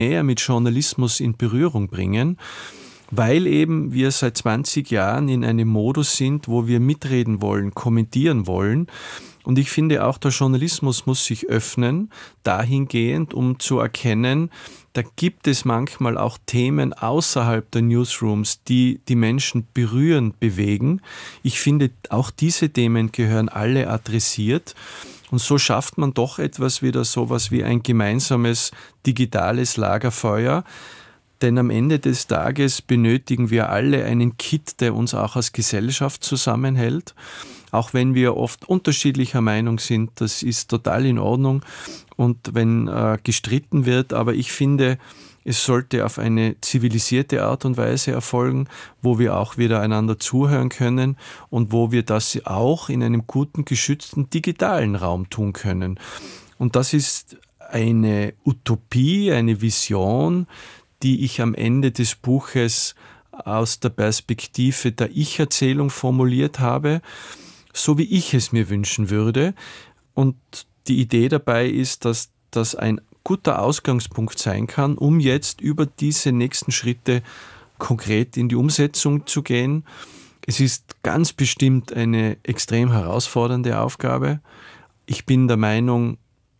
näher mit Journalismus in Berührung bringen, weil eben wir seit 20 Jahren in einem Modus sind, wo wir mitreden wollen, kommentieren wollen. Und ich finde auch, der Journalismus muss sich öffnen, dahingehend, um zu erkennen, da gibt es manchmal auch Themen außerhalb der Newsrooms, die die Menschen berühren, bewegen. Ich finde, auch diese Themen gehören alle adressiert. Und so schafft man doch sowas wie ein gemeinsames digitales Lagerfeuer. Denn am Ende des Tages benötigen wir alle einen Kit, der uns auch als Gesellschaft zusammenhält. Auch wenn wir oft unterschiedlicher Meinung sind, das ist total in Ordnung. Und wenn gestritten wird, aber ich finde, es sollte auf eine zivilisierte Art und Weise erfolgen, wo wir auch wieder einander zuhören können und wo wir das auch in einem guten, geschützten digitalen Raum tun können. Und das ist eine Utopie, eine Vision, die ich am Ende des Buches aus der Perspektive der Ich-Erzählung formuliert habe, so wie ich es mir wünschen würde. Und die Idee dabei ist, dass das ein guter Ausgangspunkt sein kann, um jetzt über diese nächsten Schritte konkret in die Umsetzung zu gehen. Es ist ganz bestimmt eine extrem herausfordernde Aufgabe. Ich bin der Meinung,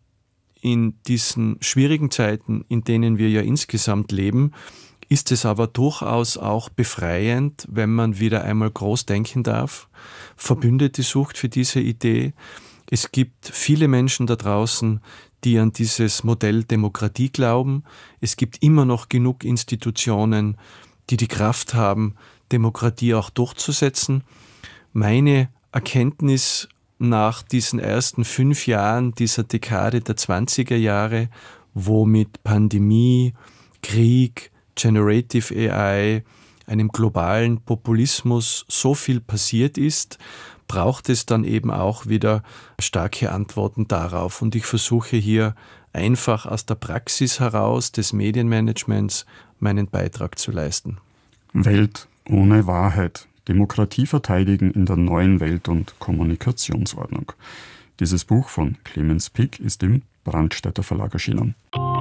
in diesen schwierigen Zeiten, in denen wir ja insgesamt leben, ist es aber durchaus auch befreiend, wenn man wieder einmal groß denken darf, Verbündete sucht für diese Idee. Es gibt viele Menschen da draußen, die an dieses Modell Demokratie glauben. Es gibt immer noch genug Institutionen, die die Kraft haben, Demokratie auch durchzusetzen. Meine Erkenntnis nach diesen ersten 5 Jahren dieser Dekade der 20er Jahre, wo mit Pandemie, Krieg, Generative AI, einem globalen Populismus so viel passiert ist, braucht es dann eben auch wieder starke Antworten darauf. Und ich versuche hier einfach aus der Praxis heraus des Medienmanagements meinen Beitrag zu leisten. Welt ohne Wahrheit. Demokratie verteidigen in der neuen Welt- und Kommunikationsordnung. Dieses Buch von Clemens Pick ist im Brandstätter Verlag erschienen.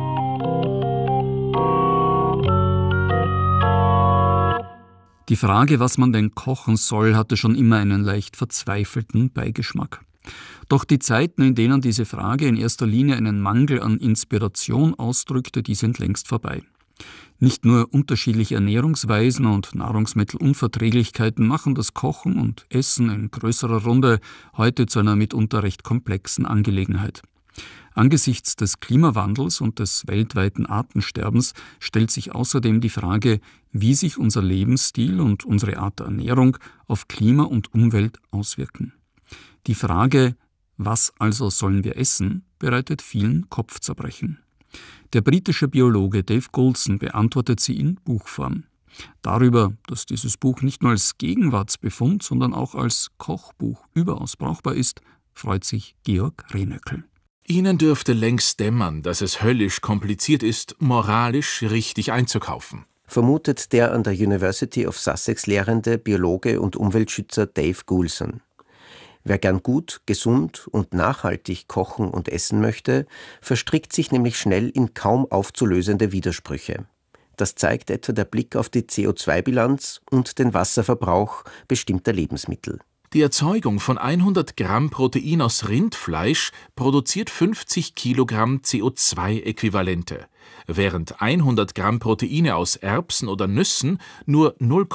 Die Frage, was man denn kochen soll, hatte schon immer einen leicht verzweifelten Beigeschmack. Doch die Zeiten, in denen diese Frage in erster Linie einen Mangel an Inspiration ausdrückte, die sind längst vorbei. Nicht nur unterschiedliche Ernährungsweisen und Nahrungsmittelunverträglichkeiten machen das Kochen und Essen in größerer Runde heute zu einer mitunter recht komplexen Angelegenheit. Angesichts des Klimawandels und des weltweiten Artensterbens stellt sich außerdem die Frage, wie sich unser Lebensstil und unsere Art der Ernährung auf Klima und Umwelt auswirken. Die Frage, was also sollen wir essen, bereitet vielen Kopfzerbrechen. Der britische Biologe Dave Goulson beantwortet sie in Buchform. Darüber, dass dieses Buch nicht nur als Gegenwartsbefund, sondern auch als Kochbuch überaus brauchbar ist, freut sich Georg Renöckel. Ihnen dürfte längst dämmern, dass es höllisch kompliziert ist, moralisch richtig einzukaufen, vermutet der an der University of Sussex lehrende Biologe und Umweltschützer Dave Goulson. Wer gern gut, gesund und nachhaltig kochen und essen möchte, verstrickt sich nämlich schnell in kaum aufzulösende Widersprüche. Das zeigt etwa der Blick auf die CO2-Bilanz und den Wasserverbrauch bestimmter Lebensmittel. Die Erzeugung von 100 Gramm Protein aus Rindfleisch produziert 50 Kilogramm CO2-Äquivalente, während 100 Gramm Proteine aus Erbsen oder Nüssen nur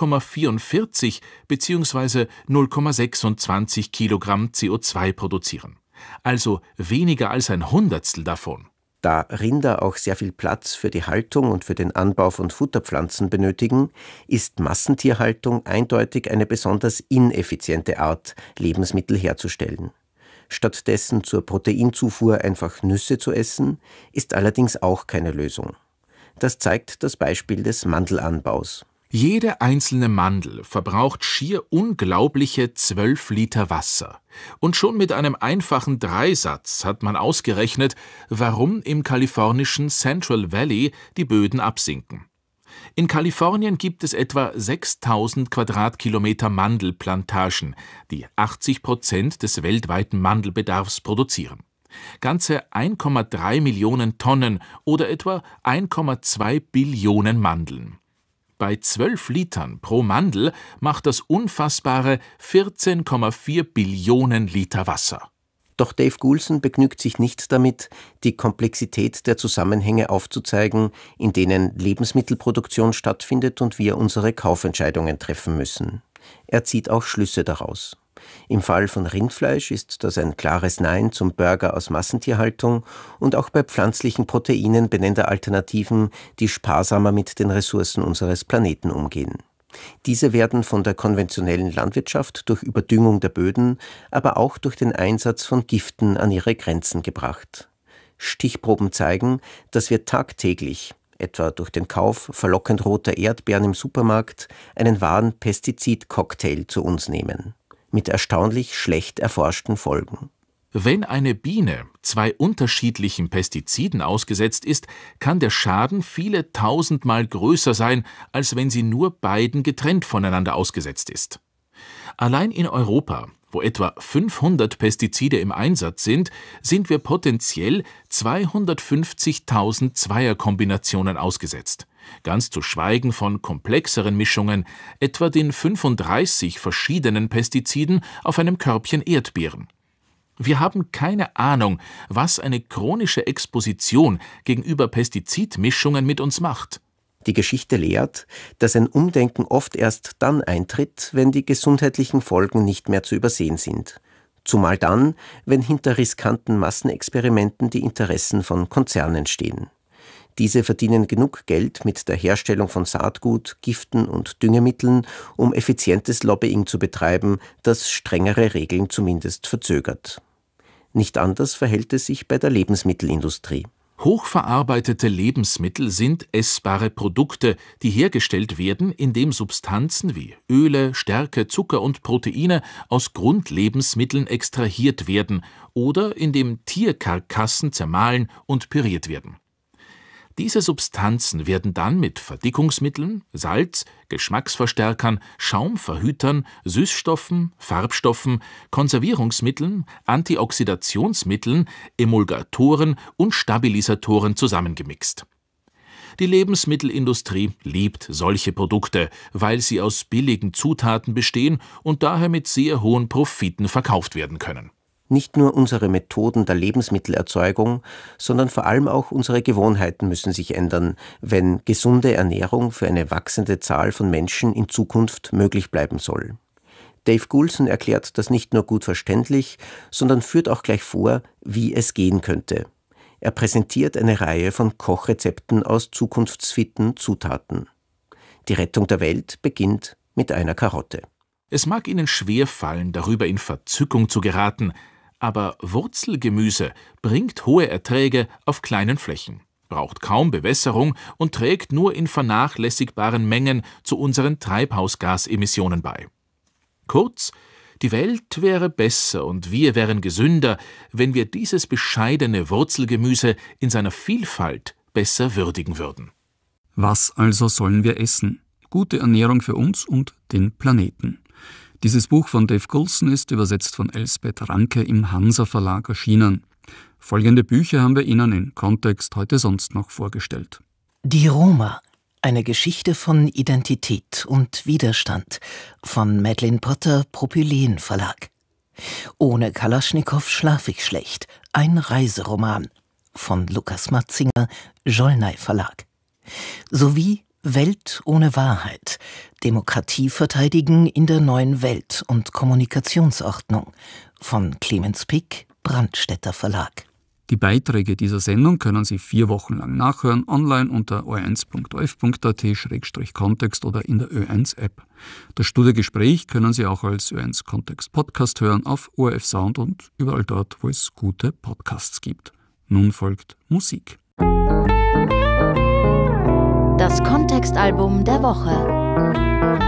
0,44 bzw. 0,26 Kilogramm CO2 produzieren. Also weniger als ein Hundertstel davon. Da Rinder auch sehr viel Platz für die Haltung und für den Anbau von Futterpflanzen benötigen, ist Massentierhaltung eindeutig eine besonders ineffiziente Art, Lebensmittel herzustellen. Stattdessen zur Proteinzufuhr einfach Nüsse zu essen, ist allerdings auch keine Lösung. Das zeigt das Beispiel des Mandelanbaus. Jede einzelne Mandel verbraucht schier unglaubliche 12 Liter Wasser. Und schon mit einem einfachen Dreisatz hat man ausgerechnet, warum im kalifornischen Central Valley die Böden absinken. In Kalifornien gibt es etwa 6000 Quadratkilometer Mandelplantagen, die 80% des weltweiten Mandelbedarfs produzieren. Ganze 1,3 Millionen Tonnen oder etwa 1,2 Billionen Mandeln. Bei 12 Litern pro Mandel macht das unfassbare 14,4 Billionen Liter Wasser. Doch Dave Goulson begnügt sich nicht damit, die Komplexität der Zusammenhänge aufzuzeigen, in denen Lebensmittelproduktion stattfindet und wir unsere Kaufentscheidungen treffen müssen. Er zieht auch Schlüsse daraus. Im Fall von Rindfleisch ist das ein klares Nein zum Burger aus Massentierhaltung und auch bei pflanzlichen Proteinen benennt er Alternativen, die sparsamer mit den Ressourcen unseres Planeten umgehen. Diese werden von der konventionellen Landwirtschaft durch Überdüngung der Böden, aber auch durch den Einsatz von Giften an ihre Grenzen gebracht. Stichproben zeigen, dass wir tagtäglich, etwa durch den Kauf verlockend roter Erdbeeren im Supermarkt, einen wahren Pestizid-Cocktail zu uns nehmen. Mit erstaunlich schlecht erforschten Folgen. Wenn eine Biene 2 unterschiedlichen Pestiziden ausgesetzt ist, kann der Schaden viele tausendmal größer sein, als wenn sie nur beiden getrennt voneinander ausgesetzt ist. Allein in Europa, wo etwa 500 Pestizide im Einsatz sind wir potenziell 250.000 Zweierkombinationen ausgesetzt. Ganz zu schweigen von komplexeren Mischungen, etwa den 35 verschiedenen Pestiziden auf einem Körbchen Erdbeeren. Wir haben keine Ahnung, was eine chronische Exposition gegenüber Pestizidmischungen mit uns macht. Die Geschichte lehrt, dass ein Umdenken oft erst dann eintritt, wenn die gesundheitlichen Folgen nicht mehr zu übersehen sind. Zumal dann, wenn hinter riskanten Massenexperimenten die Interessen von Konzernen stehen. Diese verdienen genug Geld mit der Herstellung von Saatgut, Giften und Düngemitteln, um effizientes Lobbying zu betreiben, das strengere Regeln zumindest verzögert. Nicht anders verhält es sich bei der Lebensmittelindustrie. Hochverarbeitete Lebensmittel sind essbare Produkte, die hergestellt werden, indem Substanzen wie Öle, Stärke, Zucker und Proteine aus Grundlebensmitteln extrahiert werden oder indem Tierkarkassen zermahlen und püriert werden. Diese Substanzen werden dann mit Verdickungsmitteln, Salz, Geschmacksverstärkern, Schaumverhütern, Süßstoffen, Farbstoffen, Konservierungsmitteln, Antioxidationsmitteln, Emulgatoren und Stabilisatoren zusammengemixt. Die Lebensmittelindustrie liebt solche Produkte, weil sie aus billigen Zutaten bestehen und daher mit sehr hohen Profiten verkauft werden können. Nicht nur unsere Methoden der Lebensmittelerzeugung, sondern vor allem auch unsere Gewohnheiten müssen sich ändern, wenn gesunde Ernährung für eine wachsende Zahl von Menschen in Zukunft möglich bleiben soll. Dave Goulson erklärt das nicht nur gut verständlich, sondern führt auch gleich vor, wie es gehen könnte. Er präsentiert eine Reihe von Kochrezepten aus zukunftsfitten Zutaten. Die Rettung der Welt beginnt mit einer Karotte. Es mag Ihnen schwerfallen, darüber in Verzückung zu geraten, aber Wurzelgemüse bringt hohe Erträge auf kleinen Flächen, braucht kaum Bewässerung und trägt nur in vernachlässigbaren Mengen zu unseren Treibhausgasemissionen bei. Kurz, die Welt wäre besser und wir wären gesünder, wenn wir dieses bescheidene Wurzelgemüse in seiner Vielfalt besser würdigen würden. Was also sollen wir essen? Gute Ernährung für uns und den Planeten. Dieses Buch von Dave Goulson ist übersetzt von Elsbeth Ranke im Hansa Verlag erschienen. Folgende Bücher haben wir Ihnen in Kontext heute sonst noch vorgestellt. Die Roma, eine Geschichte von Identität und Widerstand von Madeleine Potter, Propylen Verlag. Ohne Kalaschnikow schlaf ich schlecht, ein Reiseroman von Lukas Matzinger, Jollnay Verlag. Sowie Welt ohne Wahrheit, Demokratie verteidigen in der neuen Welt- und Kommunikationsordnung von Clemens Pick, Brandstätter Verlag. Die Beiträge dieser Sendung können Sie 4 Wochen lang nachhören, online unter o1.orf.at/kontext oder in der Ö1-App. Das Studiogespräch können Sie auch als Ö1-Kontext-Podcast hören auf ORF Sound und überall dort, wo es gute Podcasts gibt. Nun folgt Musik. Das Kontextalbum der Woche.